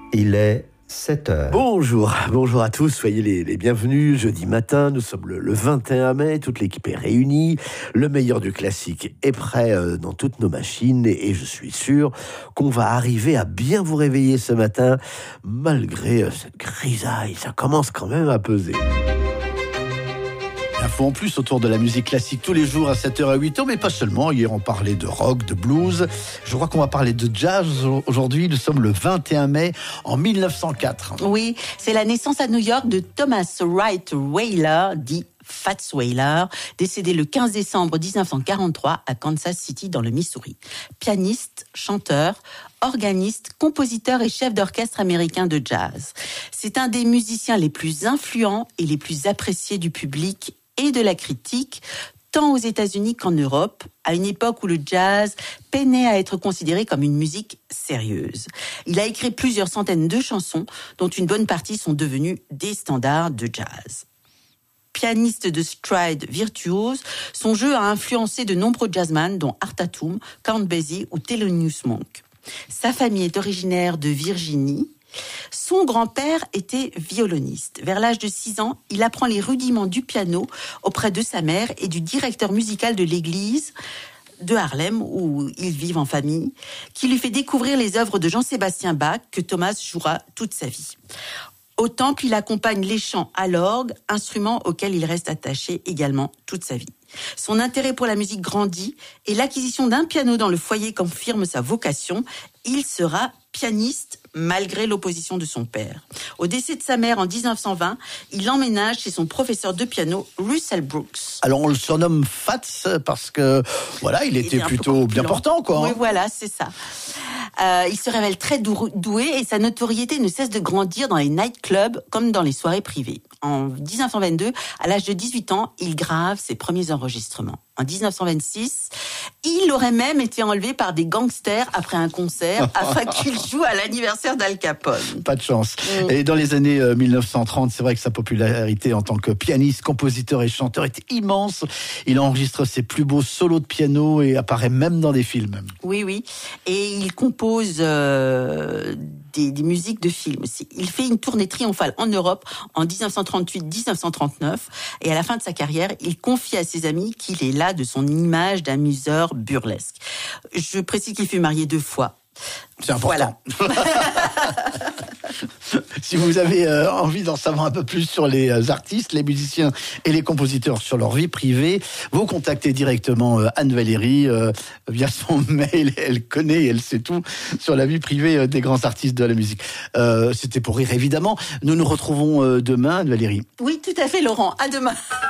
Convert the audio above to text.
Il est 7 heures. Bonjour à tous, soyez les bienvenus. Jeudi matin, nous sommes le 21 mai, toute l'équipe est réunie. Le meilleur du classique est prêt dans toutes nos machines et je suis sûr qu'on va arriver à bien vous réveiller ce matin, malgré cette grisaille. Ça commence quand même à peser. Info en plus autour de la musique classique tous les jours à 7h à 8h, mais pas seulement. Hier, on parlait de rock, de blues. Je crois qu'on va parler de jazz aujourd'hui. Nous sommes le 21 mai en 1904. Oui, c'est la naissance à New York de Thomas Wright Wailer, dit Fats Waller, décédé le 15 décembre 1943 à Kansas City dans le Missouri. Pianiste, chanteur, organiste, compositeur et chef d'orchestre américain de jazz. C'est un des musiciens les plus influents et les plus appréciés du public et de la critique, tant aux États-Unis qu'en Europe, à une époque où le jazz peinait à être considéré comme une musique sérieuse. Il a écrit plusieurs centaines de chansons, dont une bonne partie sont devenues des standards de jazz. Pianiste de stride virtuose, son jeu a influencé de nombreux jazzmen, dont Art Tatum, Count Basie ou Thelonious Monk. Sa famille est originaire de Virginie. Son grand-père était violoniste. Vers l'âge de 6 ans, il apprend les rudiments du piano auprès de sa mère et du directeur musical de l'église de Harlem, où ils vivent en famille, qui lui fait découvrir les œuvres de Jean-Sébastien Bach, que Thomas jouera toute sa vie. Au temple, il accompagne les chants à l'orgue, instrument auquel il reste attaché également toute sa vie. Son intérêt pour la musique grandit et l'acquisition d'un piano dans le foyer confirme sa vocation. Il sera pianiste malgré l'opposition de son père. Au décès de sa mère en 1920, il emménage chez son professeur de piano, Russell Brooks. Alors on le surnomme Fats parce que voilà, il était plutôt bien portant, quoi. Oui, voilà, c'est ça. Il se révèle très doué et sa notoriété ne cesse de grandir dans les nightclubs comme dans les soirées privées. En 1922, à l'âge de 18 ans, il grave ses premiers enregistrements. En 1926, il aurait même été enlevé par des gangsters après un concert afin qu'il joue à l'anniversaire d'Al Capone. Pas de chance. Et dans les années 1930, c'est vrai que sa popularité en tant que pianiste, compositeur et chanteur était immense. Il enregistre ses plus beaux solos de piano et apparaît même dans des films. Oui. Et il compose des musiques de films aussi. Il fait une tournée triomphale en Europe en 1938-1939 et à la fin de sa carrière, il confie à ses amis qu'il est là de son image d'amuseur burlesque. Je précise qu'il fut marié 2 fois. C'est important. Voilà. Si vous avez envie d'en savoir un peu plus sur les artistes, les musiciens et les compositeurs sur leur vie privée, vous contactez directement Anne Valérie via son mail. Elle connaît et elle sait tout sur la vie privée des grands artistes de la musique. C'était pour rire, évidemment. Nous nous retrouvons demain, Anne Valérie. Oui, tout à fait, Laurent. À demain.